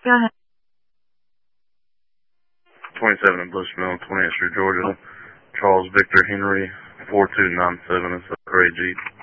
Go ahead. 27 in Bushmill, 20th Street, Georgia. Charles Victor Henry, 4297. It's a gray Jeep.